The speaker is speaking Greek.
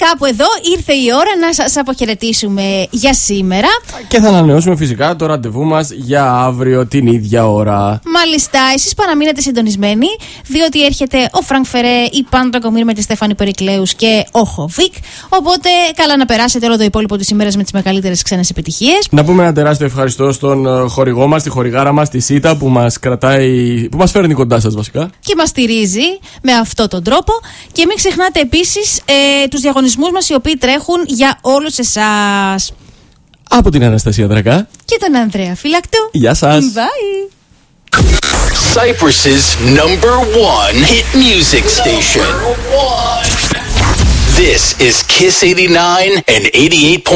Κάπου εδώ ήρθε η ώρα να σας αποχαιρετήσουμε για σήμερα. Και θα ανανεώσουμε φυσικά το ραντεβού μας για αύριο την ίδια ώρα. Μάλιστα, εσείς παραμείνετε συντονισμένοι, διότι έρχεται ο Φρανκ Φερέ, η Πάντρα Κομίρ με τη Στέφανη Περικλέους και ο Χοβίκ. Οπότε, καλά να περάσετε όλο το υπόλοιπο της ημέρας με τις μεγαλύτερες ξένες επιτυχίες. Να πούμε ένα τεράστιο ευχαριστώ στον χορηγό μας, τη χορηγάρα μας, τη ΣΥΤΑ, που μας κρατάει, που μας φέρνει κοντά σας βασικά. Και μας στηρίζει με αυτόν τον τρόπο. Και μην ξεχνάτε επίσης τους διαγωνισμούς μας, οι οποίοι τρέχουν για όλους εσάς. Από την Αναστασία Δρακά Και τον Ανδρέα Φυλακτού. Γεια σας. Bye. Cyprus's #1 hit music station. This is Kiss 89 and 88.